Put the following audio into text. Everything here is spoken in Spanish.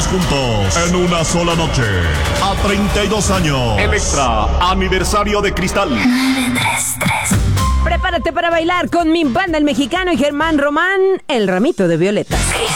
juntos en una sola noche. A 32 años. Electra, aniversario de Cristal. 933. Prepárate para bailar con mi banda El Mexicano y Germán Román, El Ramito de Violetas.